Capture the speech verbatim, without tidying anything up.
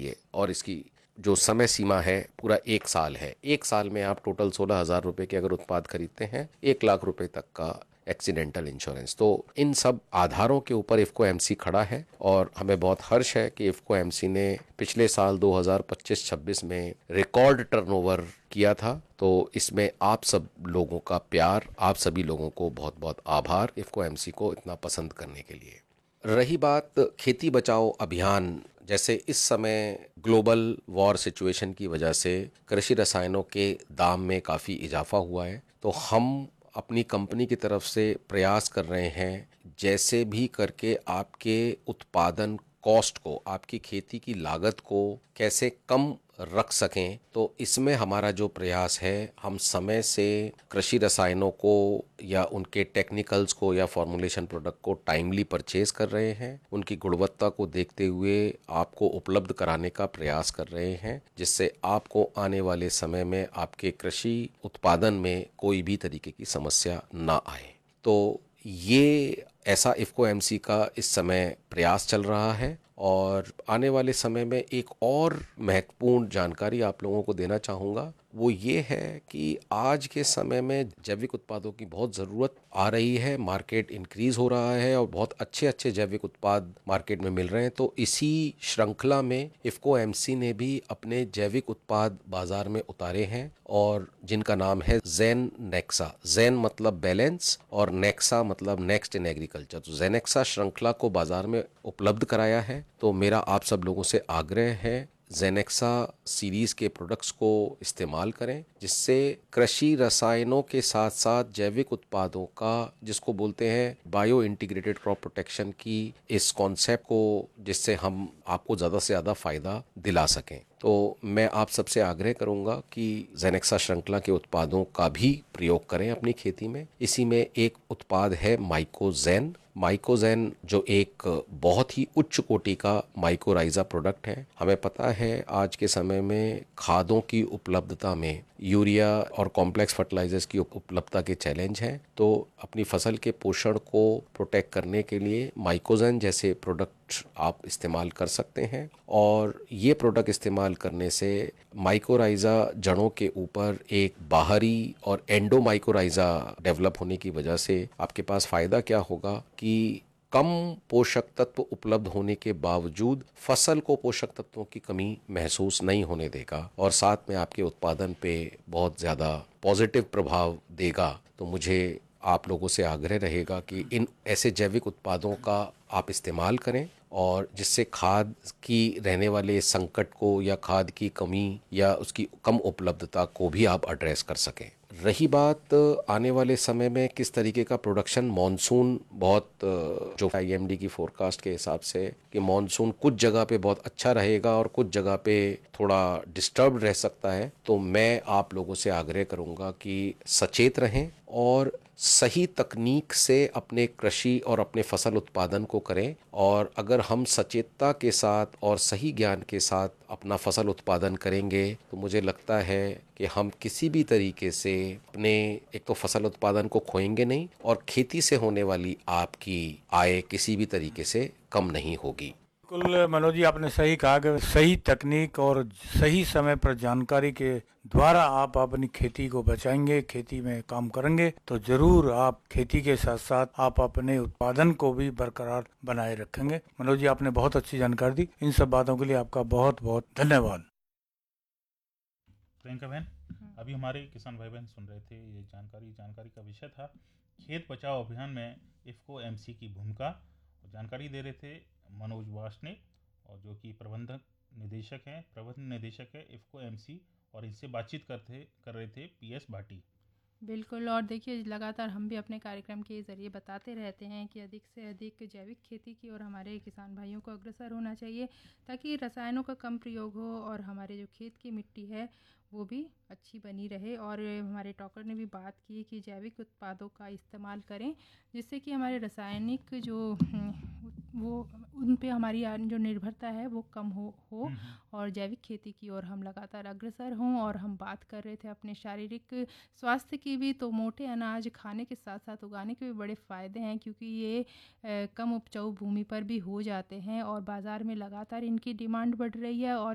चाहिए और इसकी जो समय सीमा है पूरा एक साल है। एक साल में आप टोटल सोलह हज़ार रुपये के अगर उत्पाद खरीदते हैं, एक लाख रुपए तक का एक्सीडेंटल इंश्योरेंस। तो इन सब आधारों के ऊपर इफ़को एमसी खड़ा है और हमें बहुत हर्ष है कि इफ़को एमसी ने पिछले साल दो हज़ार पच्चीस छब्बीस में रिकॉर्ड टर्नओवर किया था। तो इसमें आप सब लोगों का प्यार, आप सभी लोगों को बहुत बहुत आभार इफ़को एमसी को इतना पसंद करने के लिए। रही बात खेती बचाओ अभियान, जैसे इस समय ग्लोबल वॉर सिचुएशन की वजह से कृषि रसायनों के दाम में काफ़ी इजाफा हुआ है, तो हम अपनी कंपनी की तरफ से प्रयास कर रहे हैं जैसे भी करके आपके उत्पादन कॉस्ट को, आपकी खेती की लागत को कैसे कम रख सकें। तो इसमें हमारा जो प्रयास है, हम समय से कृषि रसायनों को या उनके टेक्निकल्स को या फॉर्मुलेशन प्रोडक्ट को टाइमली परचेज कर रहे हैं, उनकी गुणवत्ता को देखते हुए आपको उपलब्ध कराने का प्रयास कर रहे हैं, जिससे आपको आने वाले समय में आपके कृषि उत्पादन में कोई भी तरीके की समस्या ना आए। तो ये ऐसा इफ़को एमसी का इस समय प्रयास चल रहा है। और आने वाले समय में एक और महत्वपूर्ण जानकारी आप लोगों को देना चाहूँगा, वो ये है कि आज के समय में जैविक उत्पादों की बहुत ज़रूरत आ रही है, मार्केट इंक्रीज़ हो रहा है और बहुत अच्छे अच्छे जैविक उत्पाद मार्केट में मिल रहे हैं। तो इसी श्रृंखला में इफ़को एमसी ने भी अपने जैविक उत्पाद बाज़ार में उतारे हैं और जिनका नाम है ज़ेन नेक्सा। ज़ेन मतलब बैलेंस और नेक्सा मतलब नेक्स्ट इन एग्रीकल्चर। तो ज़ेनेक्सा श्रृंखला को बाज़ार में उपलब्ध कराया है। तो मेरा आप सब लोगों से आग्रह है, ज़ेनेक्सा सीरीज़ के प्रोडक्ट्स को इस्तेमाल करें, जिससे कृषि रसायनों के साथ साथ जैविक उत्पादों का, जिसको बोलते हैं बायो इंटीग्रेटेड क्रॉप प्रोटेक्शन की इस कॉन्सेप्ट को, जिससे हम आपको ज़्यादा से ज़्यादा फ़ायदा दिला सकें। तो मैं आप सबसे आग्रह करूंगा कि ज़ेनेक्सा श्रृंखला के उत्पादों का भी प्रयोग करें अपनी खेती में। इसी में एक उत्पाद है माइकोज़ेन। माइकोज़ेन जो एक बहुत ही उच्च कोटि का माइकोराइज़ा प्रोडक्ट है। हमें पता है आज के समय में खादों की उपलब्धता में यूरिया और कॉम्प्लेक्स फर्टिलाइजर्स की उपलब्धता के चैलेंज हैं। तो अपनी फसल के पोषण को प्रोटेक्ट करने के लिए माइकोज़ेन जैसे प्रोडक्ट आप इस्तेमाल कर सकते हैं। और ये प्रोडक्ट इस्तेमाल करने से माइकोराइज़ा जड़ों के ऊपर एक बाहरी और एंडोमाइकोराइज़ा डेवलप होने की वजह से आपके पास फ़ायदा क्या होगा कि कम पोषक तत्व उपलब्ध होने के बावजूद फसल को पोषक तत्वों की कमी महसूस नहीं होने देगा और साथ में आपके उत्पादन पे बहुत ज़्यादा पॉजिटिव प्रभाव देगा। तो मुझे आप लोगों से आग्रह रहेगा कि इन ऐसे जैविक उत्पादों का आप इस्तेमाल करें और जिससे खाद की रहने वाले संकट को या खाद की कमी या उसकी कम उपलब्धता को भी आप एड्रेस कर सकें। रही बात आने वाले समय में किस तरीके का प्रोडक्शन, मॉनसून बहुत जो आईएमडी की फोरकास्ट के हिसाब से कि मॉनसून कुछ जगह पे बहुत अच्छा रहेगा और कुछ जगह पे थोड़ा डिस्टर्ब रह सकता है। तो मैं आप लोगों से आग्रह करूंगा कि सचेत रहें और सही तकनीक से अपने कृषि और अपने फसल उत्पादन को करें। और अगर हम सचेतता के साथ और सही ज्ञान के साथ अपना फसल उत्पादन करेंगे तो मुझे लगता है कि हम किसी भी तरीके से अपने एक तो फसल उत्पादन को खोएंगे नहीं और खेती से होने वाली आपकी आय किसी भी तरीके से कम नहीं होगी। बिल्कुल मनोज जी, आपने सही कहा कि सही तकनीक और सही समय पर जानकारी के द्वारा आप अपनी खेती को बचाएंगे, खेती में काम करेंगे तो जरूर आप खेती के साथ साथ आप अपने उत्पादन को भी बरकरार बनाए रखेंगे। मनोज जी, आपने बहुत अच्छी जानकारी दी। इन सब बातों के लिए आपका बहुत बहुत धन्यवाद। प्रियंका बहन, अभी हमारे किसान भाई बहन सुन रहे थे, ये जानकारी जानकारी का विषय था खेत बचाओ अभियान में इफ़को एमसी की भूमिका। जानकारी दे रहे थे मनोज वासनिक, और जो कि प्रबंधक निदेशक हैं प्रबंध निदेशक है इफ़को एमसी, और इससे बातचीत करते कर रहे थे पी एस भाटी। बिल्कुल। और देखिए, लगातार हम भी अपने कार्यक्रम के ज़रिए बताते रहते हैं कि अधिक से अधिक जैविक खेती की और हमारे किसान भाइयों को अग्रसर होना चाहिए ताकि रसायनों का कम प्रयोग हो और हमारे जो खेत की मिट्टी है वो भी अच्छी बनी रहे। और हमारे टॉकर ने भी बात की कि जैविक उत्पादों का इस्तेमाल करें जिससे कि हमारे रासायनिक जो वो उन पे हमारी जो निर्भरता है वो कम हो हो और जैविक खेती की ओर हम लगातार अग्रसर हों। और हम बात कर रहे थे अपने शारीरिक स्वास्थ्य की भी, तो मोटे अनाज खाने के साथ साथ उगाने के भी बड़े फ़ायदे हैं क्योंकि ये ए, कम उपजाऊ भूमि पर भी हो जाते हैं और बाज़ार में लगातार इनकी डिमांड बढ़ रही है। और